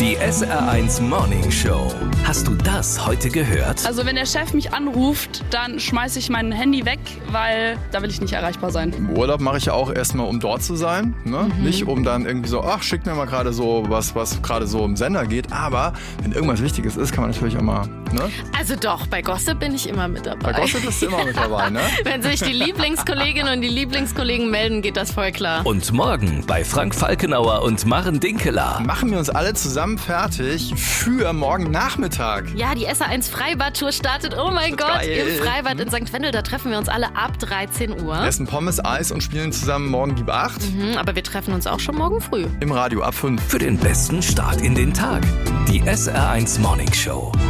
Die SR1 Morning Show. Hast du das heute gehört? Also wenn der Chef mich anruft, dann schmeiße ich mein Handy weg, weil da will ich nicht erreichbar sein. Im Urlaub mache ich ja auch erstmal, um dort zu sein. Ne? Nicht um dann irgendwie so, ach, schick mir mal gerade so was gerade so im Sender geht. Aber wenn irgendwas Wichtiges ist, kann man natürlich auch mal... Ne? Also doch, bei Gossip bin ich immer mit dabei. Bei Gossip bist du immer mit dabei, ne? Wenn sich die Lieblingskolleginnen und die Lieblingskollegen melden, geht das voll klar. Und morgen bei Frank Falkenauer und Maren Dinkeler. Machen wir uns alle zusammen fertig für morgen Nachmittag. Ja, die SR1 Freibad-Tour startet, oh mein Gott, geil. im Freibad in St. Wendel. Da treffen wir uns alle ab 13 Uhr. Essen Pommes, Eis und spielen zusammen morgen Gib 8. Aber wir treffen uns auch schon morgen früh. Im Radio ab 5. Für den besten Start in den Tag. Die SR1 Morning Show.